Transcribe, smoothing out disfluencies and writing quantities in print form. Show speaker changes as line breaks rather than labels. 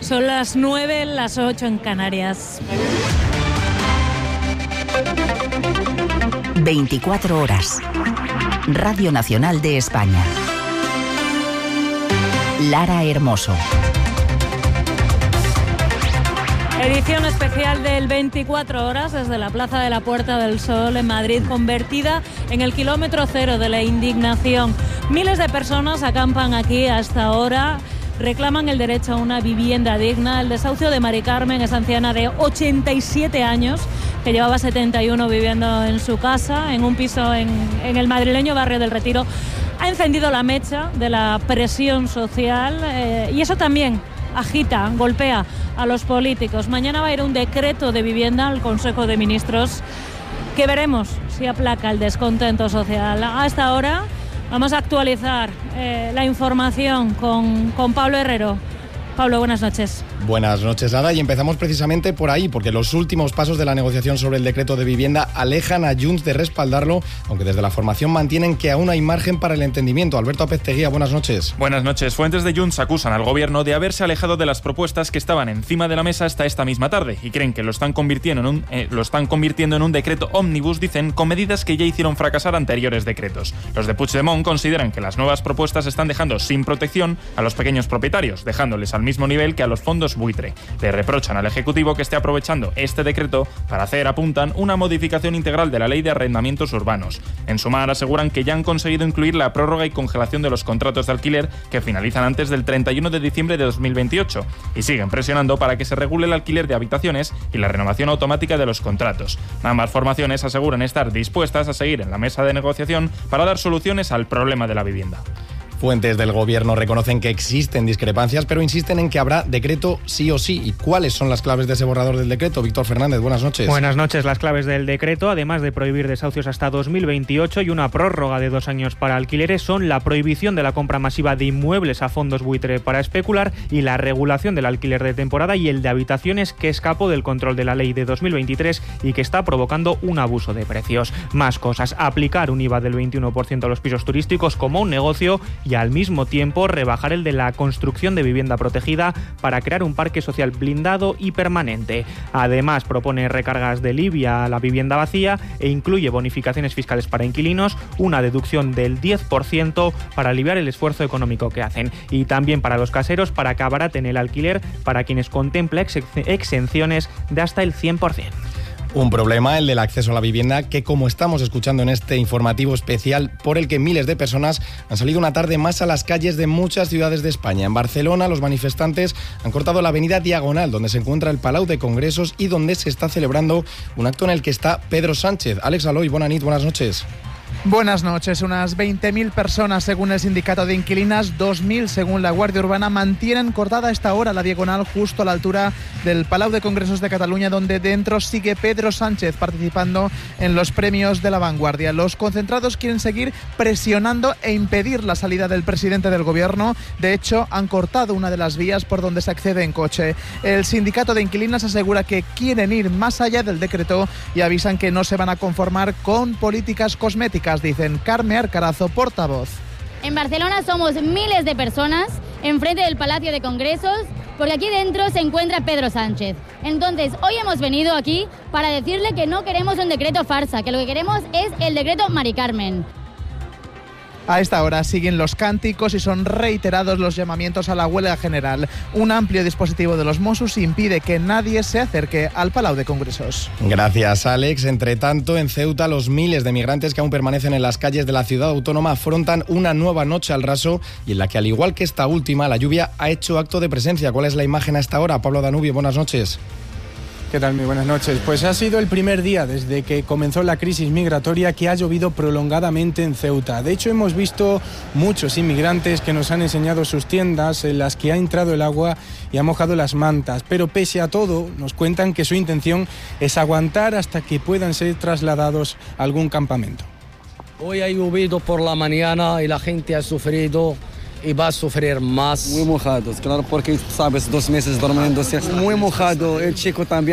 Son las 9, las 8 en Canarias.
24 horas. Radio Nacional de España. Lara Hermoso.
Edición especial del 24 horas desde la Plaza de la Puerta del Sol en Madrid, convertida en el kilómetro cero de la indignación. Miles de personas acampan aquí hasta ahora, reclaman el derecho a una vivienda digna. El desahucio de Mari Carmen, esa anciana de 87 años que llevaba 71 viviendo en su casa, en un piso en el madrileño barrio del Retiro, ha encendido la mecha de la presión social y eso también agita, golpea a los políticos. Mañana va a ir un decreto de vivienda al Consejo de Ministros que veremos si aplaca el descontento social. Hasta ahora vamos a actualizar la información con Pablo Herrero. Pablo, buenas noches.
Buenas noches, Ada, y empezamos precisamente por ahí, porque los últimos pasos de la negociación sobre el decreto de vivienda alejan a Junts de respaldarlo, aunque desde la formación mantienen que aún hay margen para el entendimiento. Alberto Apezteguía, buenas noches.
Buenas noches. Fuentes de Junts acusan al gobierno de haberse alejado de las propuestas que estaban encima de la mesa hasta esta misma tarde y creen que lo están convirtiendo en un decreto ómnibus, dicen, con medidas que ya hicieron fracasar anteriores decretos. Los de Puigdemont consideran que las nuevas propuestas están dejando sin protección a los pequeños propietarios, dejándoles al mismo nivel que a los fondos buitre. Le reprochan al Ejecutivo que esté aprovechando este decreto para hacer, apuntan, una modificación integral de la ley de arrendamientos urbanos. En Sumar aseguran que ya han conseguido incluir la prórroga y congelación de los contratos de alquiler que finalizan antes del 31 de diciembre de 2028 y siguen presionando para que se regule el alquiler de habitaciones y la renovación automática de los contratos. Ambas formaciones aseguran estar dispuestas a seguir en la mesa de negociación para dar soluciones al problema de la vivienda.
Fuentes del gobierno reconocen que existen discrepancias, pero insisten en que habrá decreto sí o sí. ¿Y cuáles son las claves de ese borrador del decreto? Víctor Fernández, buenas noches.
Buenas noches. Las claves del decreto, además de prohibir desahucios hasta 2028 y una prórroga de 2 años para alquileres, son la prohibición de la compra masiva de inmuebles a fondos buitre para especular y la regulación del alquiler de temporada y el de habitaciones, que escapó del control de la ley de 2023 y que está provocando un abuso de precios. Más cosas: aplicar un IVA del 21% a los pisos turísticos como un negocio y al mismo tiempo rebajar el de la construcción de vivienda protegida para crear un parque social blindado y permanente. Además, propone recargas del IBI a la vivienda vacía e incluye bonificaciones fiscales para inquilinos, una deducción del 10% para aliviar el esfuerzo económico que hacen, y también para los caseros para que abaraten el alquiler para quienes contempla exenciones de hasta el 100%.
Un problema, el del acceso a la vivienda, que, como estamos escuchando en este informativo especial, por el que miles de personas han salido una tarde más a las calles de muchas ciudades de España. En Barcelona, los manifestantes han cortado la avenida Diagonal, donde se encuentra el Palau de Congresos y donde se está celebrando un acto en el que está Pedro Sánchez. Àlex Aloi, buenas noches.
Buenas noches. Unas 20.000 personas, según el sindicato de inquilinas, 2.000 según la Guardia Urbana, mantienen cortada a esta hora la Diagonal justo a la altura del Palau de Congresos de Cataluña, donde dentro sigue Pedro Sánchez participando en los premios de La Vanguardia. Los concentrados quieren seguir presionando e impedir la salida del presidente del gobierno. De hecho, han cortado una de las vías por donde se accede en coche. El sindicato de inquilinas asegura que quieren ir más allá del decreto y avisan que no se van a conformar con políticas cosméticas, dicen. Carme Arcarazo, portavoz.
En Barcelona somos miles de personas enfrente del Palacio de Congresos, porque aquí dentro se encuentra Pedro Sánchez. Entonces, hoy hemos venido aquí para decirle que no queremos un decreto farsa, que lo que queremos es el decreto Mari Carmen.
A esta hora siguen los cánticos y son reiterados los llamamientos a la huelga general. Un amplio dispositivo de los Mossos impide que nadie se acerque al Palau de Congresos.
Gracias, Àlex. Entre tanto, en Ceuta, los miles de migrantes que aún permanecen en las calles de la ciudad autónoma afrontan una nueva noche al raso y en la que, al igual que esta última, la lluvia ha hecho acto de presencia. ¿Cuál es la imagen a esta hora? Pablo Danubio, buenas noches.
¿Qué tal? Muy buenas noches. Pues ha sido el primer día desde que comenzó la crisis migratoria que ha llovido prolongadamente en Ceuta. De hecho, hemos visto muchos inmigrantes que nos han enseñado sus tiendas en las que ha entrado el agua y ha mojado las mantas. Pero pese a todo, nos cuentan que su intención es aguantar hasta que puedan ser trasladados a algún campamento.
Hoy ha llovido por la mañana y la gente ha sufrido y va a sufrir más.
Muy mojados, claro, porque, sabes, 2 meses durmiendo, muy mojado, el chico también.